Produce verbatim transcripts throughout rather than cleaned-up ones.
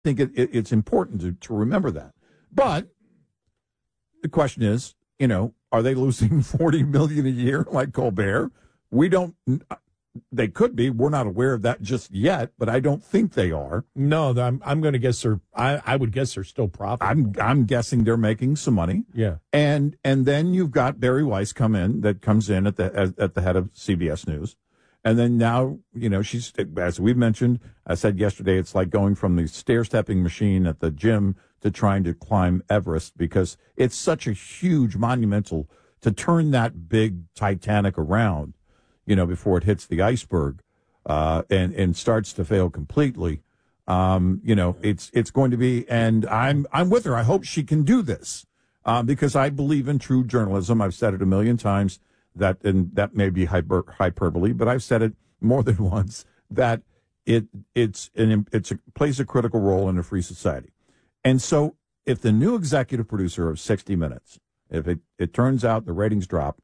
think it, it, it's important to, to remember that. But the question is, you know, are they losing forty million dollars a year like Colbert? We don't. They could be. We're not aware of that just yet, but I don't think they are. No, I'm I'm going to guess they're. I, I would guess they're still profitable. I'm I'm guessing they're making some money. Yeah, and and then you've got Barry Weiss come in that comes in at the at, at the head of C B S News, and then now you know she's, as we've mentioned. I said yesterday, it's like going from the stair stepping machine at the gym to trying to climb Everest, because it's such a huge monumental to turn that big Titanic around. You know, before it hits the iceberg uh, and and starts to fail completely, um, you know, it's it's going to be. And I'm I'm with her. I hope she can do this uh, because I believe in true journalism. I've said it a million times that, and that may be hyper, hyperbole, but I've said it more than once that it it's an it's a, plays a critical role in a free society. And so, if the new executive producer of sixty minutes, if it, it turns out the ratings drop.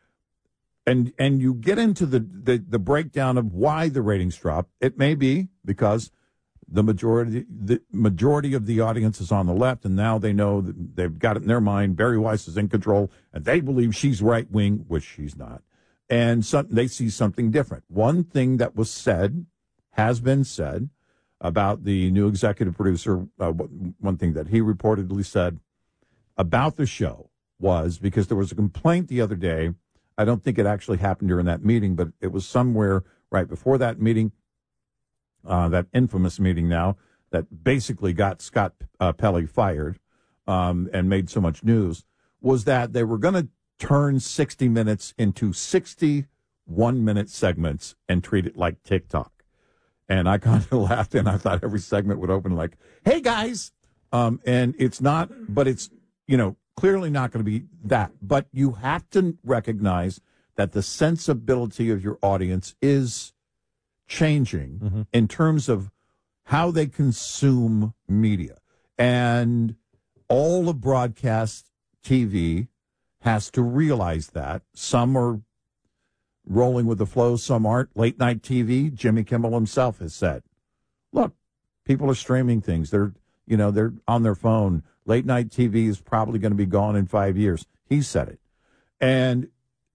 And and you get into the, the, the breakdown of why the ratings drop. It may be because the majority the majority of the audience is on the left, and now they know that they've got it in their mind. Barry Weiss is in control, and they believe she's right wing, which she's not. And some, they see something different. One thing that was said, has been said, about the new executive producer, uh, one thing that he reportedly said about the show was, because there was a complaint the other day. I don't think it actually happened during that meeting, but it was somewhere right before that meeting, uh, that infamous meeting now that basically got Scott uh, Pelley fired um, and made so much news, was that they were going to turn sixty minutes into sixty-one minute segments and treat it like TikTok. And I kind of laughed, and I thought every segment would open like, hey, guys. Um, and it's not, but it's, you know, clearly not going to be that, but you have to recognize that the sensibility of your audience is changing mm-hmm. in terms of how they consume media. And all of broadcast T V has to realize that. Some are rolling with the flow, some aren't. Late night T V, Jimmy Kimmel himself has said, look, people are streaming things. They're, you know, they're on their phone. Late night T V is probably going to be gone in five years. He said it. And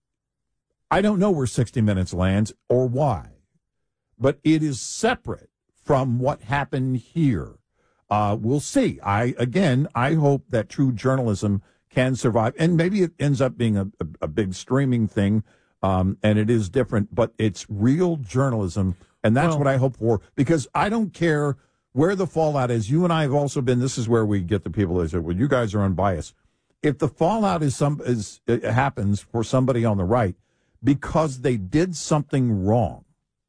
I don't know where sixty minutes lands or why, but it is separate from what happened here. Uh, we'll see. I, again, I hope that true journalism can survive. And maybe it ends up being a, a, a big streaming thing, um, and it is different, but it's real journalism. And that's well, what I hope for, because I don't care where the fallout is. You and I have also been, this is where we get the people that say, well, you guys are unbiased. If the fallout is some is it happens for somebody on the right because they did something wrong,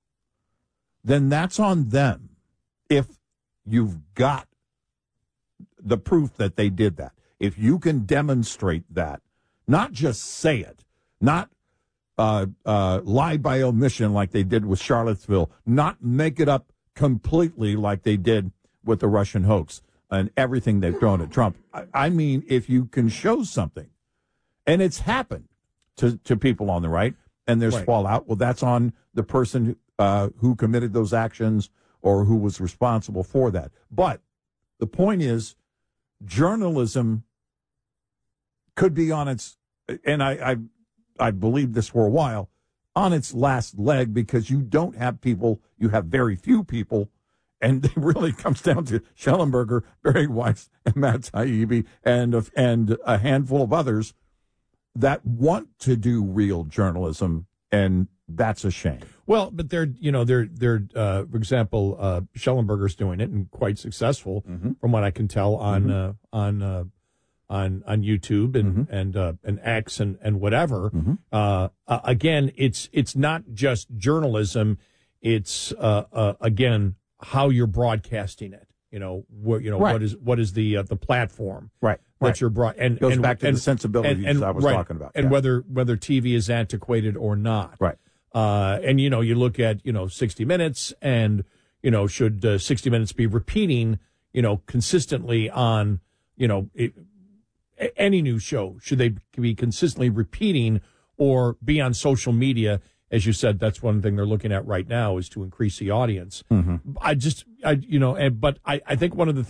then that's on them. If you've got the proof that they did that, if you can demonstrate that, not just say it, not uh, uh, lie by omission like they did with Charlottesville, not make it up completely like they did with the Russian hoax and everything they've thrown at Trump. I, I mean, if you can show something, and it's happened to, to people on the right, and there's right. fallout, well, that's on the person uh, who committed those actions or who was responsible for that. But the point is, journalism could be on its, and I, I, I believe this for a while, on its last leg, because you don't have people, you have very few people, and it really comes down to Schellenberger, Barry Weiss, and Matt Taibbi, and, and a handful of others that want to do real journalism, and that's a shame. Well, but they're, you know, they're, they're, uh, for example, uh, Schellenberger's doing it and quite successful, mm-hmm. from what I can tell on, mm-hmm. uh, on, uh, on, on YouTube and, mm-hmm. and, uh, and X and, and whatever. Mm-hmm. Uh, uh, again, it's, it's not just journalism. It's, uh, uh, again, how you're broadcasting it. You know, what, you know, right. what is, what is the, uh, the platform. Right. That right. you're broad, and goes and, back to and, the sensibilities and, and, I was right. talking about, and yeah. whether whether T V is antiquated or not, right? Uh, and you know, you look at you know sixty minutes, and you know, should uh, sixty minutes be repeating you know consistently on you know it, any new show? Should they be consistently repeating or be on social media as you said, that's one thing they're looking at right now is to increase the audience. Mm-hmm. I just, I you know, and but I, I think one of the